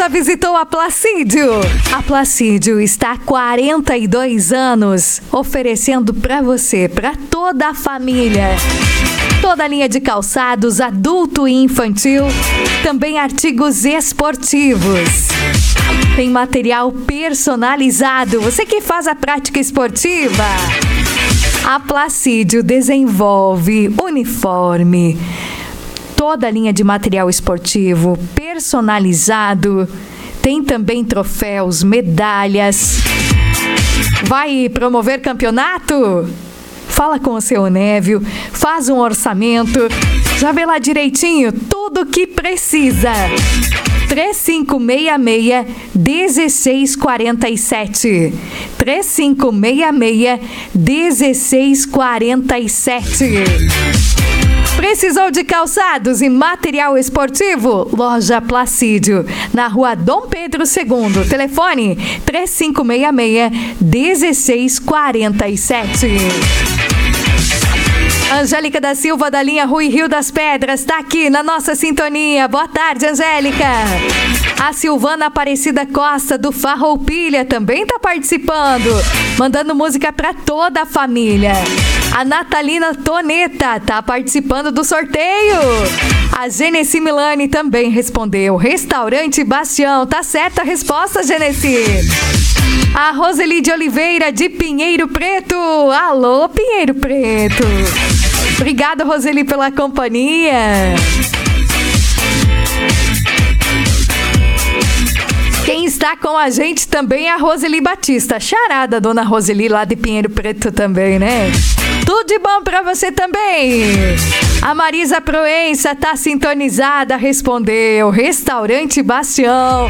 já visitou a Placídio? A Placídio está há 42 anos oferecendo para você, para toda a família, toda a linha de calçados adulto e infantil, também artigos esportivos. Tem material personalizado, você que faz a prática esportiva. A Placídio desenvolve uniforme, toda a linha de material esportivo personalizado. Tem também troféus, medalhas. Vai promover campeonato? Fala com o seu Névio, faz um orçamento, já vê lá direitinho tudo o que precisa. 3566-1647. 3566-1647. Precisou de calçados e material esportivo? Loja Placídio, na rua Dom Pedro II. Telefone 3566-1647. Angélica da Silva, da linha Rui Rio das Pedras, está aqui na nossa sintonia. Boa tarde, Angélica. A Silvana Aparecida Costa, do Farroupilha, também está participando, mandando música para toda a família. A Natalina Toneta está participando do sorteio. A Genesi Milani também respondeu. Restaurante Bastião, tá certa a resposta, Genesi. A Roseli de Oliveira, de Pinheiro Preto. Alô, Pinheiro Preto. Obrigada, Roseli, pela companhia. Quem está com a gente também é a Roseli Batista. Charada, dona Roseli, lá de Pinheiro Preto também, né? Tudo de bom pra você também. A Marisa Proença tá sintonizada, respondeu. Restaurante Bastião.